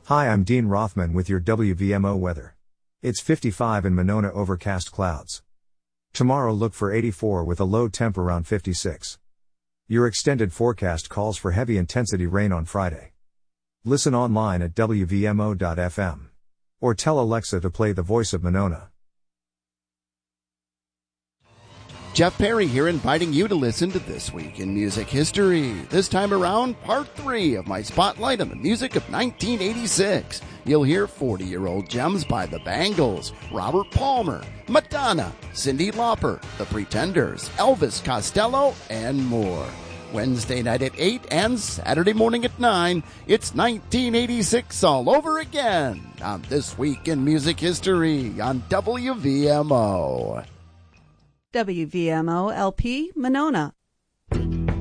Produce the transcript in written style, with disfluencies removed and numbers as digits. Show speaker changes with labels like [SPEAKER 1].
[SPEAKER 1] Hi, I'm Dean Rothman with your WVMO weather. It's 55 in Monona, overcast clouds. Tomorrow look for 84 with a low temp around 56. Your extended forecast calls for heavy intensity rain on Friday. Listen online at WVMO.fm. Or tell Alexa to play The Voice of Monona.
[SPEAKER 2] Jeff Perry here, inviting you to listen to This Week in Music History. This time around, part 3 of my spotlight on the music of 1986. You'll hear 40-year-old gems by the Bangles, Robert Palmer, Madonna, Cyndi Lauper, The Pretenders, Elvis Costello, and more. Wednesday night at 8 and Saturday morning at 9, it's 1986 all over again on This Week in Music History on WVMO.
[SPEAKER 3] WVMO LP Monona.